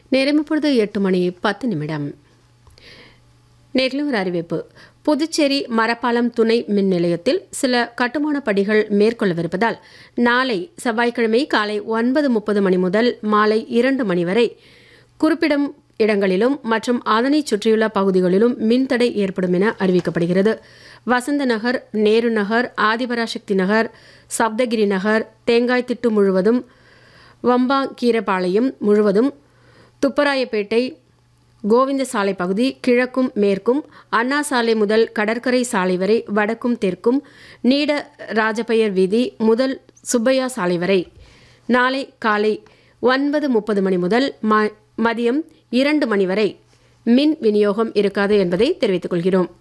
நேரம் இப்பொழுது 8:10. நேரில் ஒரு அறிவிப்பு. புதுச்சேரி மரப்பாலம் துணை மின் நிலையத்தில் சில கட்டுமான பணிகள் மேற்கொள்ளவிருப்பதால் நாளை செவ்வாய்க்கிழமை காலை 9:30 மணி முதல் மாலை 2 மணி வரை குறிப்பிடும் இடங்களிலும் மற்றும் அதனைச் சுற்றியுள்ள பகுதிகளிலும் மின்தடை ஏற்படும் என அறிவிக்கப்படுகிறது. வசந்த நகர், நேரு நகர், ஆதிபராசக்தி நகர், சப்தகிரி நகர், தேங்காய்திட்டு முழுவதும், வம்பாங்கீரபாளையம் முழுவதும், துப்பராயப்பேட்டை, கோவிந்த சாலை பகுதி கிழக்கும் மேற்கும், அண்ணா சாலை முதல் கடற்கரை சாலை வரை வடக்கும் தெற்கும், நீட ராஜபையர் வீதி முதல் சுப்பையா சாலை வரை நாளை காலை 9:30 மணி முதல் மதியம் 2 மணி வரை மின் விநியோகம் இருக்காது என்பதை தெரிவித்துக் கொள்கிறோம்.